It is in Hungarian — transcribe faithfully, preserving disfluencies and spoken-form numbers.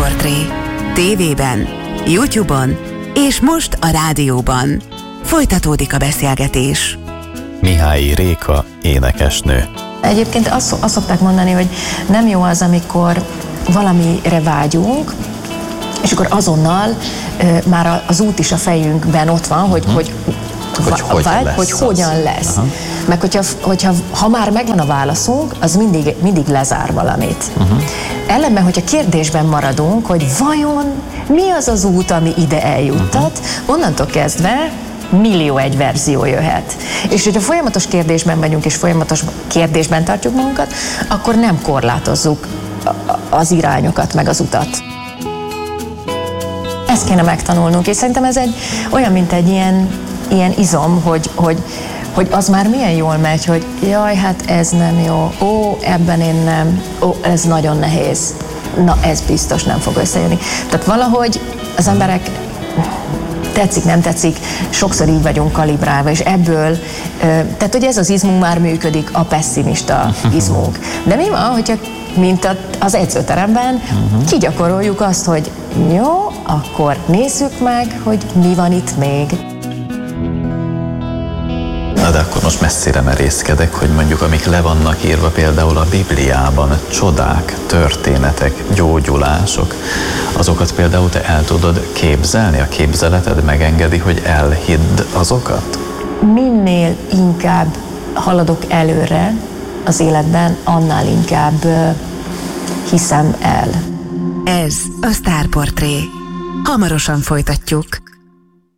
Sztárportré. Tévében, YouTube-on és most a rádióban. Folytatódik a beszélgetés. Mihályi Réka énekesnő. Egyébként azt, azt szokták mondani, hogy nem jó az, amikor valamire vágyunk, és akkor azonnal uh, már az út is a fejünkben ott van, hogy, uh-huh. hogy, hogy, va- hogyan, vágy, lesz hogy hogyan lesz. Uh-huh. Meg hogyha, hogyha ha már megvan a válaszunk, az mindig, mindig lezár valamit. Uh-huh. Ellenben, hogyha kérdésben maradunk, hogy vajon mi az az út, ami ide eljuttat, uh-huh. onnantól kezdve millió egy verzió jöhet. És hogyha folyamatos kérdésben vagyunk, és folyamatos kérdésben tartjuk magunkat, akkor nem korlátozzuk az irányokat, meg az utat. Ezt kéne megtanulnunk, és szerintem ez egy olyan, mint egy ilyen, ilyen izom, hogy, hogy, hogy az már milyen jól megy, hogy jaj, hát ez nem jó, ó, ebben én nem, ó, ez nagyon nehéz, na ez biztos nem fog összejönni. Tehát valahogy az emberek tetszik, nem tetszik, sokszor így vagyunk kalibrálva, és ebből, tehát hogy ez az izmunk már működik, a pesszimista izmunk. De mi van, hogyha mint az edzőteremben uh-huh. kigyakoroljuk azt, hogy jó, akkor nézzük meg, hogy mi van itt még. Na de akkor most messzire merészkedek, hogy mondjuk amik le vannak írva például a Bibliában, csodák, történetek, gyógyulások, azokat például te el tudod képzelni, a képzeleted megengedi, hogy elhidd azokat? Minél inkább haladok előre az életben, annál inkább uh, hiszem el. Ez a Sztárportré. Hamarosan folytatjuk.